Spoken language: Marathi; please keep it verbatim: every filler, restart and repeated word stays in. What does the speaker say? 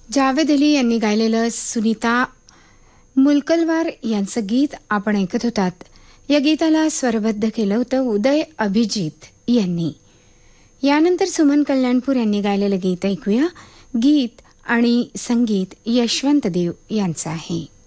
जावेद अली यांनी गायलेलं सुनीता मुलकलवार यांचं गीत आपण ऐकत होतात. या गीताला स्वरबद्ध केलं होतं उदय अभिजित यांनी. यानंतर सुमन कल्याणपूर यांनी गायलेलं गीत ऐकूया. गीत आणि संगीत यशवंत देव यांचं आहे.